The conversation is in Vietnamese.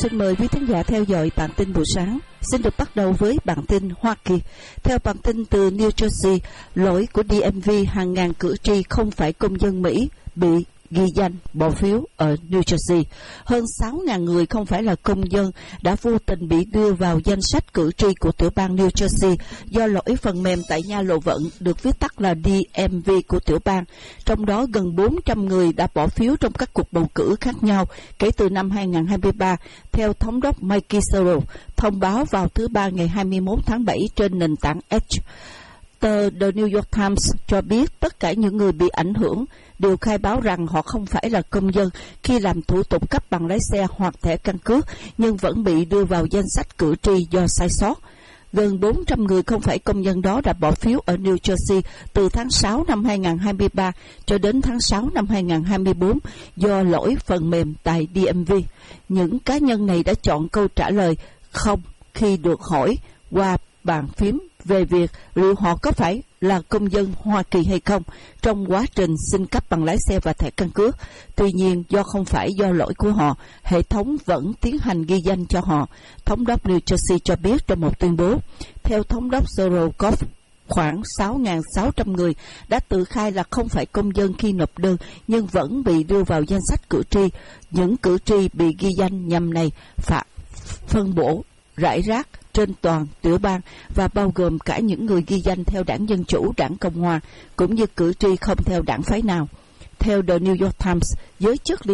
xin mời quý khán giả theo dõi bản tin buổi sáng. Xin được bắt đầu với bản tin Hoa Kỳ. Theo bản tin từ New Jersey, lỗi của DMV, hàng ngàn cử tri không phải công dân Mỹ bị ghi danh bỏ phiếu ở New Jersey. Hơn 6.000 người không phải là công dân đã vô tình bị đưa vào danh sách cử tri của tiểu bang New Jersey do lỗi phần mềm tại nhà lộ vận được viết tắt là DMV của tiểu bang. Trong đó gần 400 người đã bỏ phiếu trong các cuộc bầu cử khác nhau kể từ năm 2023, theo thống đốc Mike Searle thông báo vào thứ Ba ngày 21 tháng 7 trên nền tảng X. Tờ The New York Times cho biết tất cả những người bị ảnh hưởng đều khai báo rằng họ không phải là công dân khi làm thủ tục cấp bằng lái xe hoặc thẻ căn cước, nhưng vẫn bị đưa vào danh sách cử tri do sai sót. Gần 400 người không phải công dân đó đã bỏ phiếu ở New Jersey từ tháng 6 năm 2023 cho đến tháng 6 năm 2024 do lỗi phần mềm tại DMV. Những cá nhân này đã chọn câu trả lời không khi được hỏi qua bàn phím về việc liệu họ có phải là công dân Hoa Kỳ hay không trong quá trình xin cấp bằng lái xe và thẻ căn cước. Tuy nhiên, do không phải do lỗi của họ, hệ thống vẫn tiến hành ghi danh cho họ, thống đốc New Jersey cho biết trong một tuyên bố. Theo thống đốc Searle, có khoảng 6.600 người đã tự khai là không phải công dân khi nộp đơn nhưng vẫn bị đưa vào danh sách cử tri. Những cử tri bị ghi danh nhằm này phải phân bổ rải rác trên toàn tiểu bang và bao gồm cả những người ghi danh theo đảng Dân Chủ, đảng Cộng Hòa, cũng như cử tri không theo đảng phái nào. Theo The New York Times, giới chức